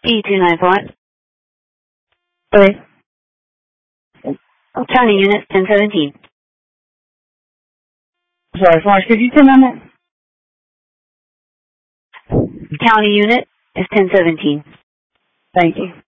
E295. Sorry. County unit 1017. Sorry, Florence, could you turn on that? County unit is 1017. Thank you.